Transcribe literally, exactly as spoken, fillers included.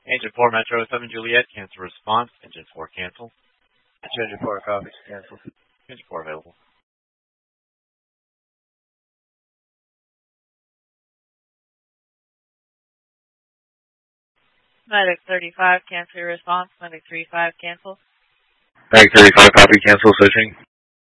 Engine four Metro seven Juliet, cancel response. Engine four cancel. Engine four copies, cancel. Engine four available. Medic thirty-five, cancel your response. Medic three five, cancel. Medic thirty-five, copy, cancel, switching.